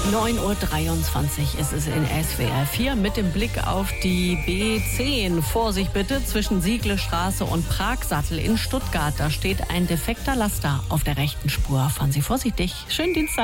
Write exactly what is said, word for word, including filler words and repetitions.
neun Uhr dreiundzwanzig ist es in S W R vier mit dem Blick auf die B zehn. Vorsicht bitte zwischen Sieglestraße und Pragsattel in Stuttgart. Da steht ein defekter Laster auf der rechten Spur. Fahren Sie vorsichtig. Schönen Dienstag.